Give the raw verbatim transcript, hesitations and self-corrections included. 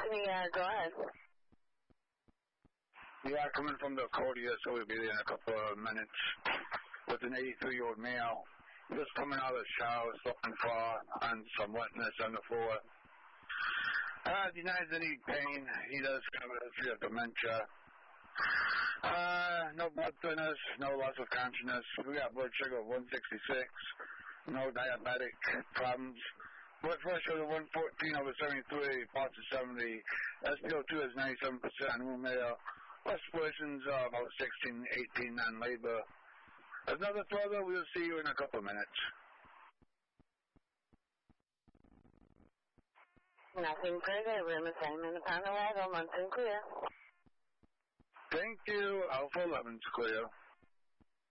Yeah, go ahead. Yeah, coming from the Codia, so we'll be there in a couple of minutes with an eighty-three-year-old male. Just coming out of the shower, looking for and some wetness on the floor. Uh, denies any pain. He does have a history of dementia. Uh, no blood thinners, no loss of consciousness. We got blood sugar of one sixty-six. No diabetic problems. Blood pressure of one fourteen over seventy-three, parts of seventy. S p O two is ninety-seven percent on room male. Respirations are about sixteen, eighteen non-labor. Another further, we'll see you in a couple minutes. Nothing further. Room assignment upon arrival. Month and clear. Thank you. Alpha eleven's clear.